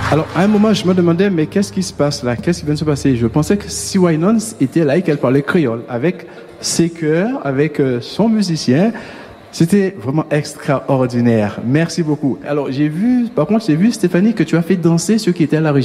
Alors, à un moment, je me demandais, mais qu'est-ce qui se passe là? Qu'est-ce qui vient de se passer? Je pensais que Si Winans était là et qu'elle parlait créole, avec ses chœurs, avec son musicien. C'était vraiment extraordinaire. Merci beaucoup. Alors, par contre, j'ai vu, Stéphanie, que tu as fait danser ceux qui étaient à la régie.